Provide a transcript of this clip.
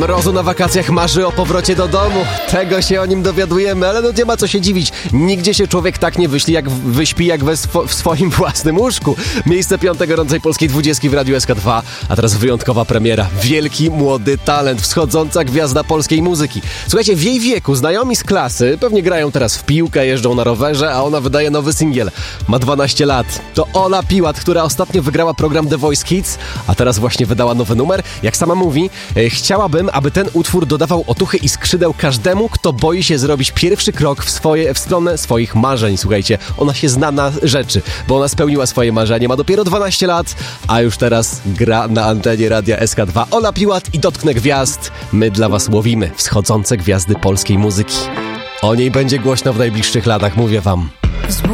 Mrozu na wakacjach marzy o powrocie do domu. Tego się o nim dowiadujemy, ale no nie ma co się dziwić. Nigdzie się człowiek tak nie wyśpi jak w swoim własnym łóżku. Miejsce 5 gorącej polskiej 20 w Radiu SK2, a teraz wyjątkowa premiera. Wielki, młody talent, wschodząca gwiazda polskiej muzyki. Słuchajcie, w jej wieku znajomi z klasy pewnie grają teraz w piłkę, jeżdżą na rowerze, a ona wydaje nowy singiel. Ma 12 lat. To Ola Piłat, która ostatnio wygrała program The Voice Kids, a teraz właśnie wydała nowy numer. Jak sama mówi, chciałabym, aby ten utwór dodawał otuchy i skrzydeł każdemu, kto boi się zrobić pierwszy krok w stronę swoich marzeń. Słuchajcie, ona się zna na rzeczy, bo ona spełniła swoje marzenie. Ma dopiero 12 lat, a już teraz gra na antenie Radia SK2. Ola Piłat i Dotknę Gwiazd. My dla was łowimy wschodzące gwiazdy polskiej muzyki. O niej będzie głośno w najbliższych latach, mówię wam.